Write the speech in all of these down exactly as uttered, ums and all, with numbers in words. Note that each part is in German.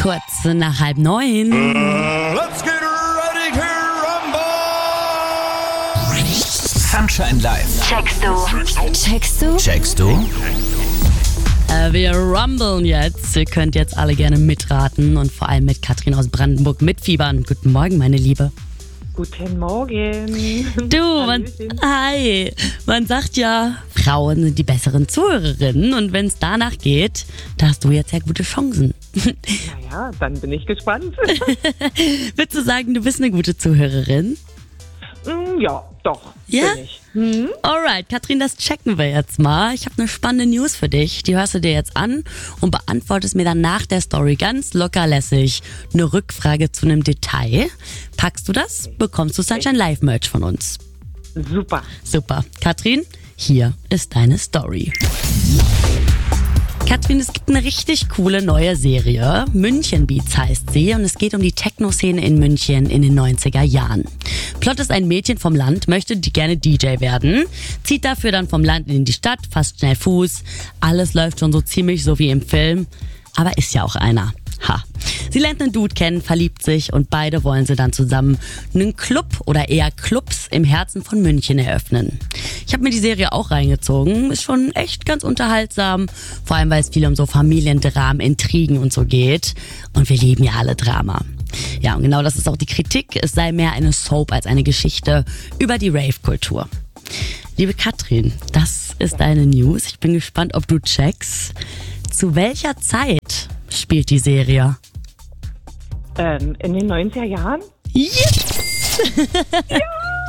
Kurz nach halb neun. Uh, let's get ready to rumble! Sunshine Live. Checkst du? Checkst du? Checkst du? Äh, wir rumblen jetzt. Ihr könnt jetzt alle gerne mitraten und vor allem mit Katrin aus Brandenburg mitfiebern. Guten Morgen, meine Liebe. Guten Morgen. Du, man, hi. Man sagt ja, Frauen sind die besseren Zuhörerinnen und wenn es danach geht, da hast du jetzt ja gute Chancen. Naja, dann bin ich gespannt. Würdest du sagen, du bist eine gute Zuhörerin? Mm, ja, doch. Ja? Bin ich. Hm? Alright, Katrin, das checken wir jetzt mal. Ich habe eine spannende News für dich. Die hörst du dir jetzt an und beantwortest mir dann nach der Story ganz lockerlässig eine Rückfrage zu einem Detail. Packst du das, bekommst du Sunshine Live Merch von uns. Super. Super. Katrin, hier ist deine Story. Katrin, es gibt eine richtig coole neue Serie. München Beats heißt sie und es geht um die Techno-Szene in München in den neunziger Jahren. Plot ist ein Mädchen vom Land, möchte die gerne D J werden, zieht dafür dann vom Land in die Stadt, fasst schnell Fuß. Alles läuft schon so ziemlich so wie im Film, aber ist ja auch einer. Ha. Sie lernt einen Dude kennen, verliebt sich und beide wollen sie dann zusammen einen Club oder eher Clubs im Herzen von München eröffnen. Ich habe mir die Serie auch reingezogen, ist schon echt ganz unterhaltsam, vor allem weil es viel um so Familiendramen, Intrigen und so geht und wir lieben ja alle Drama. Ja, und genau das ist auch die Kritik, es sei mehr eine Soap als eine Geschichte über die Rave-Kultur. Liebe Katrin, das ist deine News, ich bin gespannt, ob du checkst, zu welcher Zeit spielt die Serie? Ähm, in den neunziger Jahren? Yes! Ja!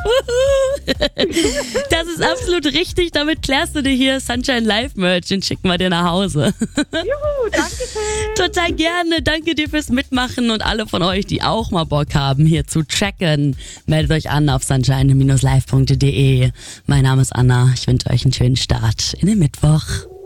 Das ist absolut richtig. Damit klärst du dir hier Sunshine Live Merch und schicken wir dir nach Hause. Juhu, danke schön. Total gerne. Danke dir fürs Mitmachen und alle von euch, die auch mal Bock haben, hier zu checken. Meldet euch an auf sunshine Bindestrich live punkt de. Mein Name ist Anna. Ich wünsche euch einen schönen Start in den Mittwoch.